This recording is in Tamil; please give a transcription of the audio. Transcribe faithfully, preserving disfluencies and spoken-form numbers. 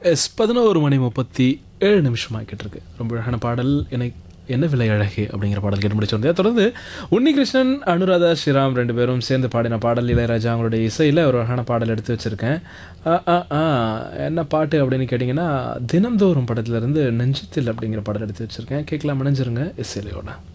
எஸ் பதினோரு மணி முப்பத்தி ஏழு நிமிஷம் ஆகிக்கிட்டு இருக்கு. ரொம்ப அழகான பாடல். எனக்கு என்ன விலை அழகு அப்படிங்கிற பாடல் கேட்டு முடிச்சோம். தொடர்ந்து உன்னிகிருஷ்ணன், அனுராதா ஸ்ரீராம் ரெண்டு பேரும் சேர்ந்து பாடின பாடல். இளையராஜா அவங்களுடைய இசையில் ஒரு அழகான பாடல் எடுத்து வச்சுருக்கேன். என்ன பாட்டு அப்படின்னு கேட்டிங்கன்னா, தினம்தோறும் படத்துலேருந்து நெஞ்சத்தில் அப்படிங்கிற பாடல் எடுத்து வச்சுருக்கேன். கேட்கலாம், மணிஞ்சிருங்க இசையிலையோட.